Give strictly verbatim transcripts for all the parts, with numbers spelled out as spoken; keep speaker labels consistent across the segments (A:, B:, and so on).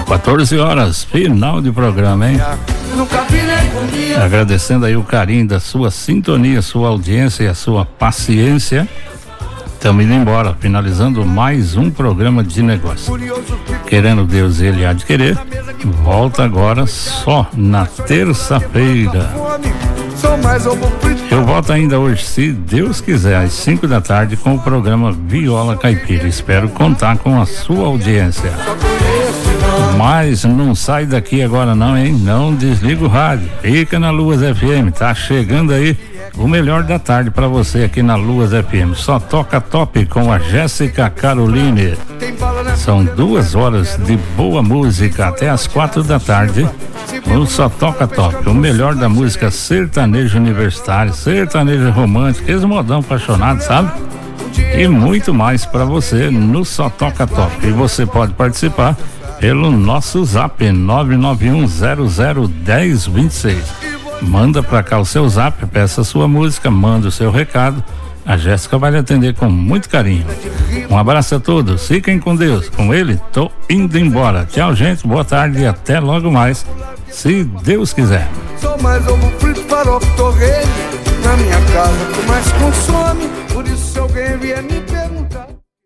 A: quatorze horas, final de programa, hein? Agradecendo aí o carinho da sua sintonia, sua audiência e a sua paciência. Estamos indo embora, finalizando mais um programa de negócio. Querendo Deus, ele há de querer. Volta agora só na terça-feira. Eu volto ainda hoje, se Deus quiser, às cinco da tarde, com o programa Viola Caipira. Espero contar com a sua audiência. Mas não sai daqui agora não, hein? Não desliga o rádio. Fica na Luas F M. Tá chegando aí o melhor da tarde para você aqui na Luas F M. Só toca top com a Jéssica Caroline. São duas horas de boa música até as quatro da tarde. O Só Toca Top, o melhor da música sertanejo universitário, sertanejo romântico, esse modão apaixonado, sabe? E muito mais para você no Só Toca Top. E você pode participar pelo nosso zap nove nove um zero zero um zero dois seis. Manda pra cá o seu zap, peça a sua música, manda o seu recado. A Jéssica vai lhe atender com muito carinho. Um abraço a todos, fiquem com Deus. Com ele, tô indo embora. Tchau, gente, boa tarde e até logo mais, se Deus quiser.
B: Sou mais ovo frito, farofa, torresmo. Na minha casa tu mais consome. Por isso se alguém vier me perguntar.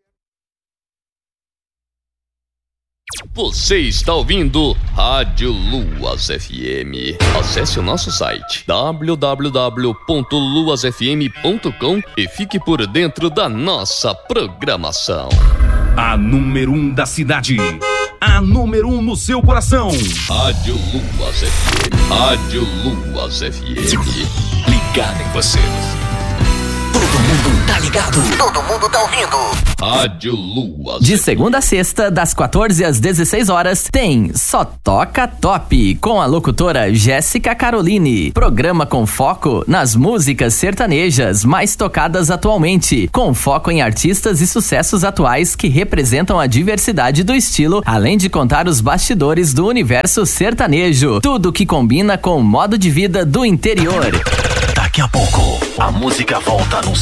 C: Você está ouvindo Rádio Luas F M. Acesse o nosso site w w w ponto luas f m ponto com e fique por dentro da nossa programação.
D: A número um da cidade. A número um no seu coração.
C: Rádio Luas F M. Rádio Luas F M.
D: Ligado em você.
E: Todo mundo tá ligado. Todo mundo tá ouvindo.
C: Rádio Luas.
F: De segunda a sexta, das quatorze às dezesseis horas, tem Só Toca Top, com a locutora Jéssica Caroline. Programa com foco nas músicas sertanejas mais tocadas atualmente, com foco em artistas e sucessos atuais que representam a diversidade do estilo, além de contar os bastidores do universo sertanejo. Tudo que combina com o modo de vida do interior.
E: Daqui a pouco, a música volta no